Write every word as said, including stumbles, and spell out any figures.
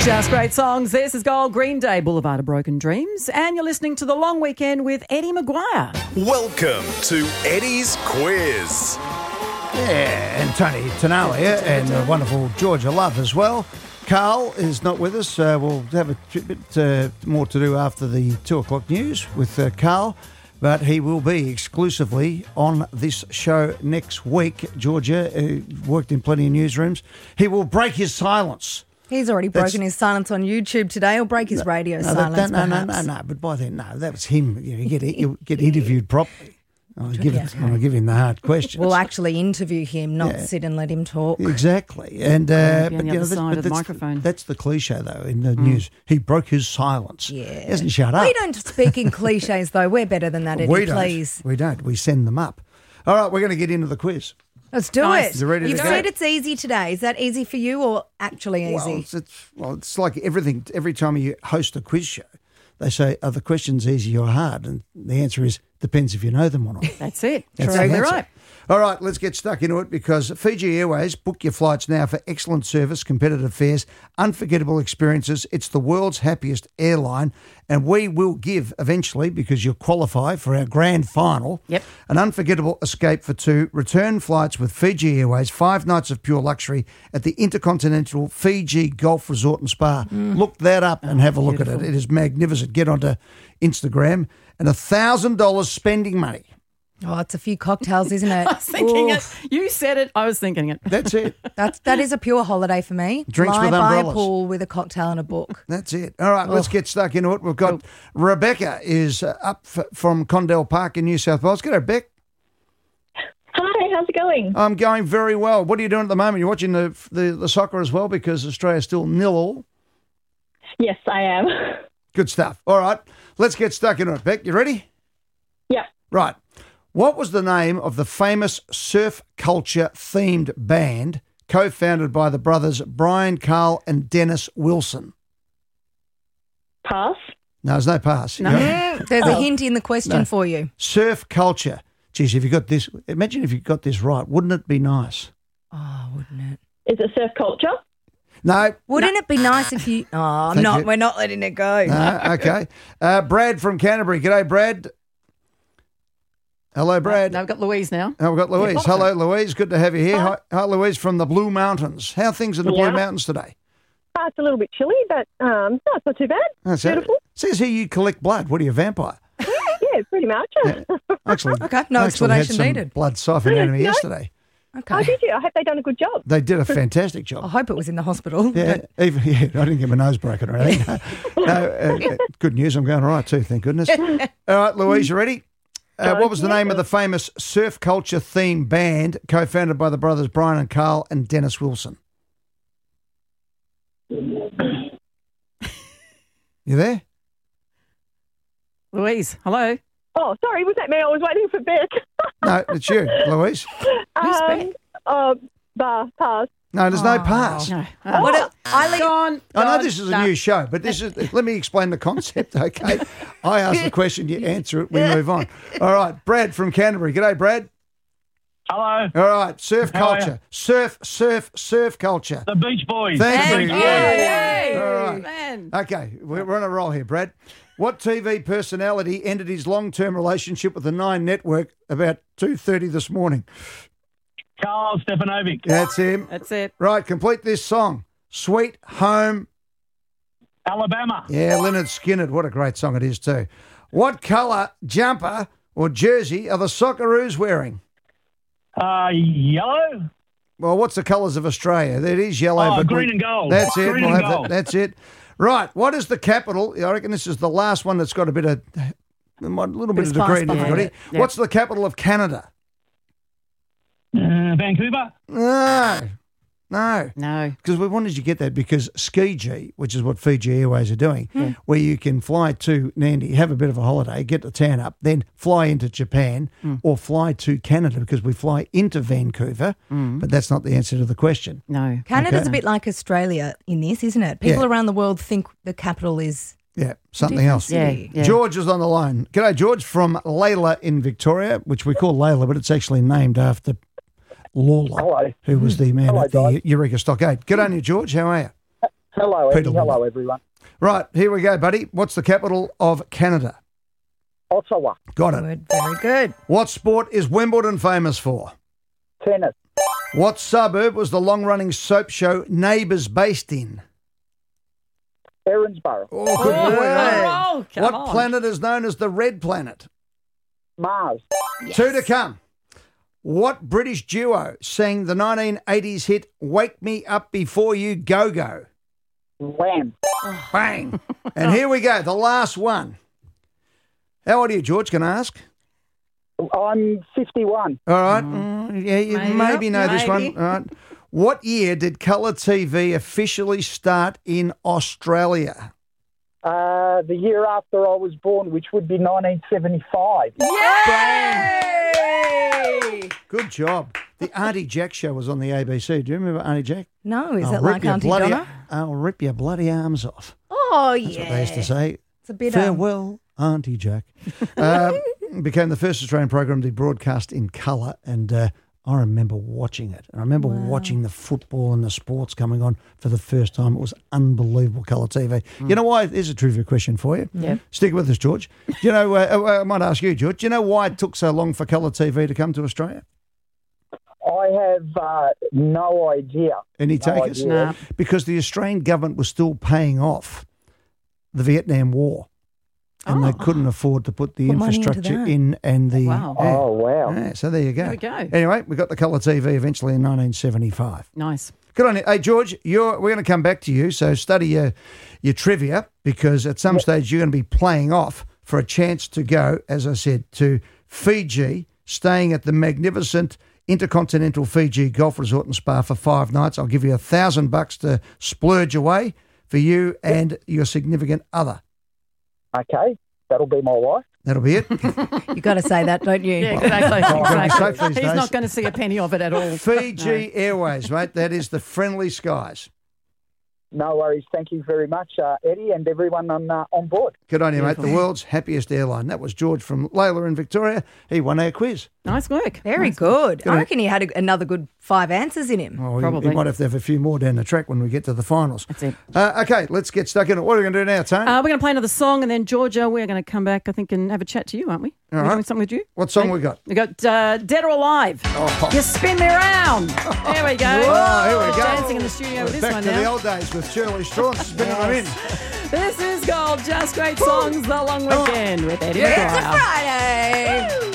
Just great songs. This is Gold, Green Day, Boulevard of Broken Dreams. And you're listening to The Long Weekend with Eddie Maguire. Welcome to Eddie's Quiz. Yeah, and Tony Tanawa here, and uh, wonderful Georgia Love as well. Carl is not with us. Uh, we'll have a t- bit uh, more to do after the two o'clock news with uh, Carl, but he will be exclusively on this show next week. Georgia uh, worked in plenty of newsrooms. He will break his silence. He's already broken That's, his silence on YouTube today. He'll break his radio no, silence, that, no, no, perhaps. no, no, but by then, no, that was him. You know, you get, you get interviewed properly. I'll give, Yeah, it, I'll give him the hard questions. We'll actually interview him, not Yeah. sit and let him talk. Exactly. And uh, be on but, the you other know, side but of the that's microphone. That's the cliche, though, in the news. He broke his silence. Yeah. He hasn't shut up. We don't speak in cliches, though. We're better than that, Eddie, We don't. please. We don't. We send them up. All right, we're going to get into the quiz. Let's do Nice. it. You ready to You've go? said it's easy today. Is that easy for you or actually Well easy? it's, it's, well, it's like everything. Every time you host a quiz show, they say, are the questions easy or hard? And the answer is, depends if you know them or not. That's it. That's Exactly the answer. right. All right, let's get stuck into it because Fiji Airways, book your flights now for excellent service, competitive fares, unforgettable experiences. It's the world's happiest airline, and we will give eventually, because you'll qualify for our grand final, Yep. an unforgettable escape for two, return flights with Fiji Airways, five nights of pure luxury at the Intercontinental Fiji Golf Resort and Spa. Look that up and have a look at it. beautiful. It is magnificent. Get onto Instagram and one thousand dollars spending money. Oh, it's a few cocktails, isn't it? I was thinking Oof. it. You said it. I was thinking it. That's it. That's, that is a pure holiday for me. Drinks Lie with by a umbrellas. pool with a cocktail and a book. That's it. All right, let's get stuck into it. We've got Rebecca is uh, up f- from Condell Park in New South Wales. G'day, Beck. Hi, how's it going? I'm going very well. What are you doing at the moment? You're watching the the, the soccer as well because Australia's still nil all. Yes, I am. Good stuff. All right, let's get stuck into it. Beck, you ready? Yeah. Right. What was the name of the famous surf culture themed band co-founded by the brothers Brian, Carl and Dennis Wilson? Pass. No, there's no pass. No. You got- Mm, There's a hint in the question No. for you. Surf culture. Geez, if you got this, imagine if you got this right. Wouldn't it be nice? Oh, wouldn't it? Is it surf culture? No. Wouldn't it be nice if you... Oh, I'm Thank not. you. We're not letting it go. No, okay. Uh, Brad from Canterbury. G'day, Brad. Hello, Brad. No, I've got Louise now. Oh, we've got Louise. Hello, Louise. Good to have you here. Hi, hi Louise from the Blue Mountains. How are things in the Yeah. Blue Mountains today? Uh, it's a little bit chilly, but um, no, it's not too bad. That's Beautiful. it. Says here you collect blood. What are you, a vampire? Yeah, pretty much. Actually, Okay, no actually explanation had some needed. blood siphoned out of me No. yesterday. Okay. Oh, did you? I hope they've done a good job. They did a fantastic I job. hope it was in the hospital. Yeah, even, yeah, I didn't get my nose broken or anything. No, uh, uh, good news. I'm going all right too, thank goodness. All right, Louise, you ready? Uh, what was the name of the famous surf culture themed band co-founded by the brothers Brian and Carl and Dennis Wilson? You there? Louise, hello. Oh, sorry, was that me? I was waiting for Beck. No, it's you, Louise. Who's um, Beck? Uh, bar, pass. No, there's no pass. No. Uh, What a- I leave- Gone. I know gone, this is a done. new show, but this is. Let me explain the concept, okay? I ask the question, you answer it, we move on. All right, Brad from Canterbury. G'day, Brad. Hello, All right, surf How are culture. Surf, surf, surf culture. the Beach Boys. Thank the you. Beach Yeah, Boys. Yay! All right. Man. Okay, we're we're on a roll here, Brad. What T V personality ended his long-term relationship with the Nine Network about two thirty this morning? Carl Stefanovic. That's him. That's it. Right, complete this song. Sweet Home. Alabama. Yeah, Leonard Skinner. What a great song it is too. What colour jumper or jersey are the Socceroos wearing? Uh, yellow. Well, what's the colours of Australia? It is yellow. Oh, but green we- and gold. That's it. Green We'll and have gold. that. That's it. Right. What is the capital? I reckon this is the last one that's got a bit of a little bit of Bit of degree in spice difficulty. behind it. What's the capital of Canada? Uh, Vancouver. No, no. No. Because we wanted you to get that because Skiji, which is what Fiji Airways are doing, where you can fly to Nandi, have a bit of a holiday, get the tan up, then fly into Japan or fly to Canada because we fly into Vancouver, but that's not the answer to the question. No. Canada's Okay. a bit like Australia in this, isn't it? People Yeah. around the world think the capital is Yeah, something else. Yeah. city. yeah. George is on the line. G'day, George, from Layla in Victoria, which we call Layla, but it's actually named after Lawler, Hello. who was the man Hello, at the guys. Eureka Stockade. Good on you, George. How are you? Hello, Peter Eddie. Lawler. Hello, everyone. Right, here we go, buddy. What's the capital of Canada? Ottawa. Got it. Good, very good. What sport is Wimbledon famous for? Tennis. What suburb was the long-running soap show Neighbours based in? Erinsborough. Oh, good boy. mate. Oh, come What on. planet is known as the red planet? Mars. Two to come. What British duo sang the nineteen eighties hit Wake Me Up Before You Go Go? Wham. Bang. And here we go, the last one. How old are you, George? Can I ask? I'm fifty-one. All right. Mm, yeah, you Maybe. maybe, know this one. Maybe. All right. What year did colour T V officially start in Australia? Uh, the year after I was born, which would be nineteen seventy-five. Yay! Good job. The Auntie Jack show was on the A B C. Do you remember Auntie Jack? No, is I'll it rip like your Auntie bloody, Donna? I'll rip your bloody arms off. Oh, That's yeah. what they used to say. It's a bit um, Farewell, Auntie Jack. uh, became the first Australian program to be broadcast in colour, and uh, I remember watching it. And I remember watching the football and the sports coming on for the first time. It was unbelievable colour T V. You know why? Here's a trivia question for you. Yep. Stick with us, George. Do you know? Uh, I might ask you, George. Do you know why it took so long for colour T V to come to Australia? I have uh, no idea. Any No takers? idea. Nah. Because the Australian government was still paying off the Vietnam War, and they couldn't afford to put the Put money into infrastructure that. in and the. Wow. yeah. Oh, wow. Yeah, so there you go. There we go. Anyway, we got the colour T V eventually in nineteen seventy-five. Nice. Good on you. Hey, George, you're, we're going to come back to you, so study your, your trivia, because at some stage you're going to be playing off for a chance to go, as I said, to Fiji, staying at the magnificent Intercontinental Fiji Golf Resort and Spa for five nights. I'll give you a thousand bucks to splurge away for you and your significant other. Okay, that'll be my wife. That'll be it. You got to say that, don't you? Yeah, exactly. safe exactly. these He's days. not going to see a penny of it at all. Fiji Airways, mate. That is the friendly skies. No worries. Thank you very much, uh, Eddie, and everyone on uh, on board. Good on you, mate. The world's happiest airline. That was George from Layla in Victoria. He won our quiz. Nice work. Very Nice. good. I reckon he had a, another good five answers in him. Oh, he- Probably. He might have to have a few more down the track when we get to the finals. That's it. Uh, okay, let's get stuck in it. What are we going to do now, Tone? Uh, we're going to play another song, and then Georgia, we're going to come back, I think, and have a chat to you, aren't we? All We're right. doing something with you. What song we got? We got uh, Dead or Alive. Oh. You spin me around. There we go. Oh, here we go. Dancing in the studio with this Back one to the now. old days with Shirley Strauss spinning them in. This is Gold, Just Great Songs, The Long Weekend with Eddie Yeah. McGuire. Friday.